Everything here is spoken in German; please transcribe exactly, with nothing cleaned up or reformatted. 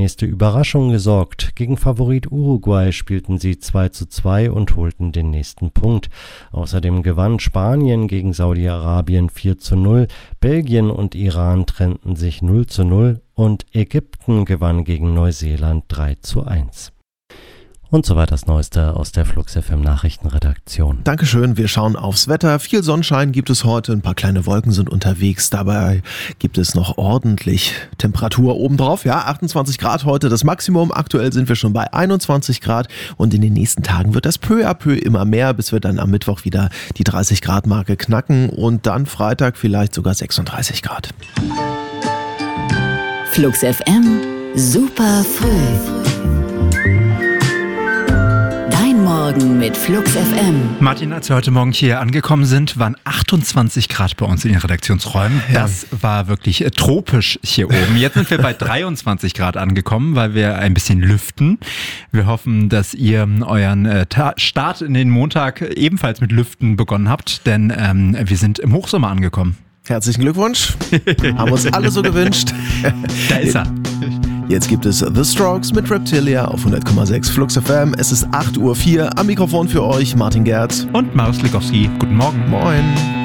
nächste Überraschung gesorgt. Gegen Favorit Uruguay spielten sie zwei zu zwei und holten den nächsten Punkt. Außerdem gewann Spanien gegen Saudi-Arabien vier zu null, Belgien und Iran trennten sich null zu null und Ägypten gewann gegen Neuseeland drei zu eins. Und soweit das Neueste aus der Flux F M Nachrichtenredaktion. Dankeschön, wir schauen aufs Wetter. Viel Sonnenschein gibt es heute, ein paar kleine Wolken sind unterwegs. Dabei gibt es noch ordentlich Temperatur obendrauf. Ja, achtundzwanzig Grad heute das Maximum. Aktuell sind wir schon bei einundzwanzig Grad und in den nächsten Tagen wird das peu à peu immer mehr, bis wir dann am Mittwoch wieder die dreißig Grad Marke knacken und dann Freitag vielleicht sogar sechsunddreißig Grad. Flux F M, super früh. Morgen mit Flux F M. Martin, als wir heute Morgen hier angekommen sind, waren achtundzwanzig Grad bei uns in den Redaktionsräumen. Ja. Das war wirklich äh, tropisch hier oben. Jetzt sind wir bei dreiundzwanzig Grad angekommen, weil wir ein bisschen lüften. Wir hoffen, dass ihr euren äh, Ta- Start in den Montag ebenfalls mit Lüften begonnen habt, denn ähm, wir sind im Hochsommer angekommen. Herzlichen Glückwunsch. Haben uns alle so gewünscht. Da ist er. Jetzt gibt es The Strokes mit Reptilia auf hundert Komma sechs Flux F M. Es ist acht Uhr vier. Am Mikrofon für euch Martin Gerz und Marius Likowski. Guten Morgen. Moin.